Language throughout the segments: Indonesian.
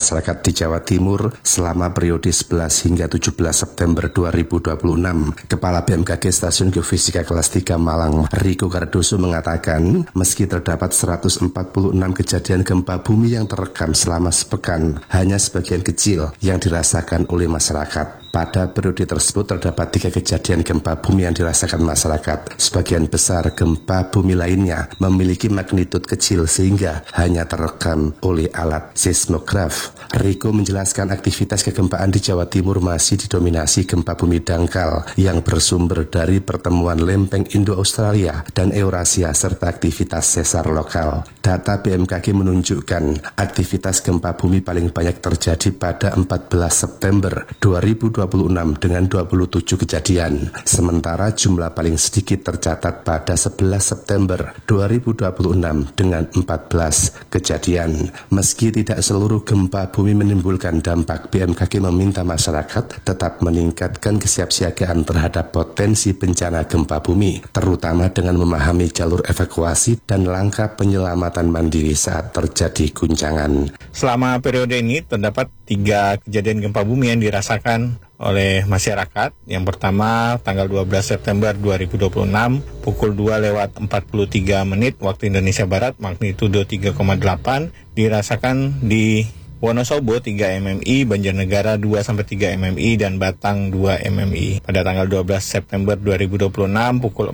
masyarakat di Jawa Timur selama periode 11 hingga 17 September 2026. Kepala BMKG Stasiun Geofisika Kelas 3 Malang, Riko Cardoso mengatakan, meski terdapat 146 kejadian gempa bumi yang terekam selama sepekan, hanya sebagian kecil yang dirasakan oleh masyarakat. Pada periode tersebut terdapat 3 kejadian gempa bumi yang dirasakan masyarakat. Sebagian besar gempa bumi lainnya memiliki magnitud kecil sehingga hanya terekam oleh alat seismograf. Riko menjelaskan aktivitas kegempaan di Jawa Timur masih didominasi gempa bumi dangkal yang bersumber dari pertemuan lempeng Indo-Australia dan Eurasia serta aktivitas sesar lokal. Data BMKG menunjukkan aktivitas gempa bumi paling banyak terjadi pada 14 September 2026 dengan 27 kejadian. Sementara jumlah paling sedikit tercatat pada 11 September 2026 dengan 14 kejadian. Meski tidak seluruh gempa bumi menimbulkan dampak, BMKG meminta masyarakat tetap meningkatkan kesiapsiagaan terhadap potensi bencana gempa bumi, terutama dengan memahami jalur evakuasi dan langkah penyelamatan mandiri saat terjadi guncangan. Selama periode ini terdapat 3 kejadian gempa bumi yang dirasakan oleh masyarakat. Yang pertama tanggal 12 September 2026 pukul 2:43 waktu Indonesia Barat, magnitudo 3,8 dirasakan di Wonosobo 3 MMI, Banjarnegara 2-3 MMI, dan Batang 2 MMI. Pada tanggal 12 September 2026 pukul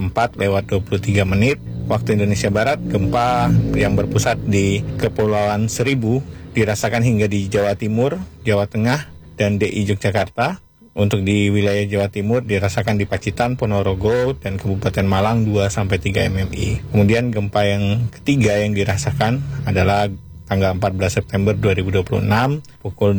4:23 waktu Indonesia Barat, gempa yang berpusat di Kepulauan Seribu dirasakan hingga di Jawa Timur, Jawa Tengah, dan DI Yogyakarta. Untuk di wilayah Jawa Timur dirasakan di Pacitan, Ponorogo, dan Kabupaten Malang 2-3 MMI. Kemudian gempa yang ketiga yang dirasakan adalah tanggal 14 September 2026 pukul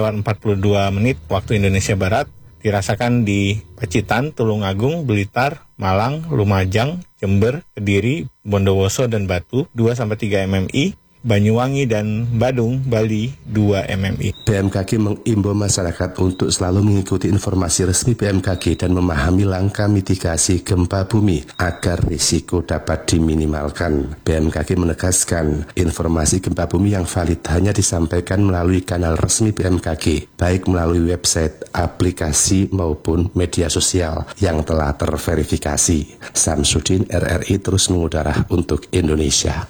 8:42 waktu Indonesia Barat dirasakan di Pacitan, Tulungagung, Blitar, Malang, Lumajang, Jember, Kediri, Bondowoso, dan Batu 2-3 MMI. Banyuwangi dan Badung, Bali 2 MMI. BMKG mengimbau masyarakat untuk selalu mengikuti informasi resmi BMKG dan memahami langkah mitigasi gempa bumi agar risiko dapat diminimalkan. BMKG menegaskan informasi gempa bumi yang valid hanya disampaikan melalui kanal resmi BMKG, baik melalui website, aplikasi maupun media sosial yang telah terverifikasi. Samsudin, RRI terus mengudara untuk Indonesia.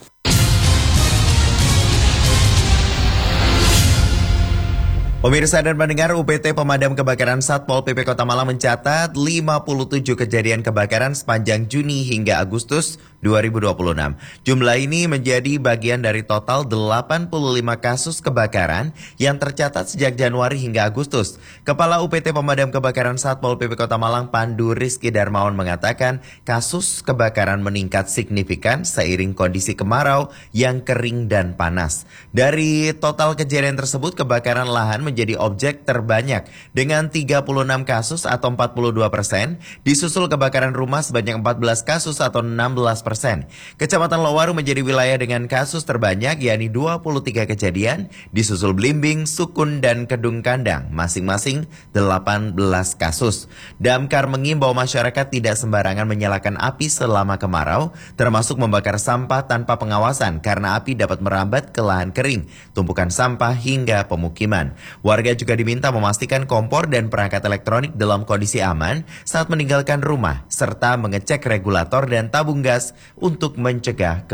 Pemirsa dan pendengar, UPT Pemadam Kebakaran Satpol PP Kota Malang mencatat 57 kejadian kebakaran sepanjang Juni hingga Agustus 2026. Jumlah ini menjadi bagian dari total 85 kasus kebakaran yang tercatat sejak Januari hingga Agustus. Kepala UPT Pemadam Kebakaran Satpol PP Kota Malang, Pandu Rizky Darmawan, mengatakan kasus kebakaran meningkat signifikan seiring kondisi kemarau yang kering dan panas. Dari total kejadian tersebut, kebakaran lahan menjadi objek terbanyak dengan 36 kasus atau 42%, disusul kebakaran rumah sebanyak 14 kasus atau 16%. Kecamatan Lowaru menjadi wilayah dengan kasus terbanyak, yakni 23 kejadian, disusul Blimbing, Sukun, dan Kedung Kandang, masing-masing 18 kasus. Damkar mengimbau masyarakat tidak sembarangan menyalakan api selama kemarau, termasuk membakar sampah tanpa pengawasan karena api dapat merambat ke lahan kering, tumpukan sampah, hingga pemukiman. Warga juga diminta memastikan kompor dan perangkat elektronik dalam kondisi aman saat meninggalkan rumah, serta mengecek regulator dan tabung gas untuk mencegah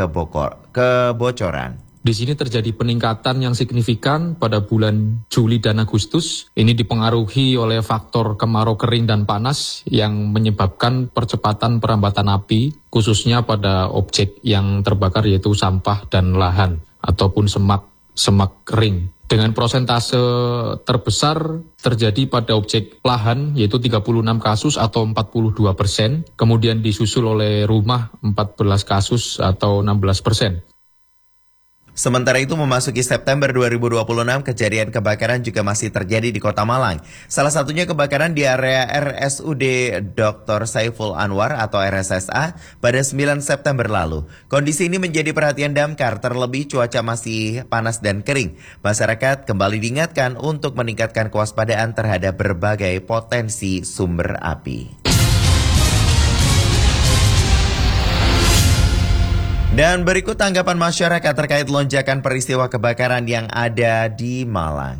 kebocoran. Di sini terjadi peningkatan yang signifikan pada bulan Juli dan Agustus. Ini dipengaruhi oleh faktor kemarau kering dan panas yang menyebabkan percepatan perambatan api, khususnya pada objek yang terbakar yaitu sampah dan lahan ataupun semak kering. Dengan prosentase terbesar terjadi pada objek lahan yaitu 36 kasus atau 42%, kemudian disusul oleh rumah 14 kasus atau 16%. Sementara itu memasuki September 2026, kejadian kebakaran juga masih terjadi di Kota Malang. Salah satunya kebakaran di area RSUD Dr. Saiful Anwar atau RSSA pada 9 September lalu. Kondisi ini menjadi perhatian damkar, terlebih cuaca masih panas dan kering. Masyarakat kembali diingatkan untuk meningkatkan kewaspadaan terhadap berbagai potensi sumber api. Dan berikut tanggapan masyarakat terkait lonjakan peristiwa kebakaran yang ada di Malang.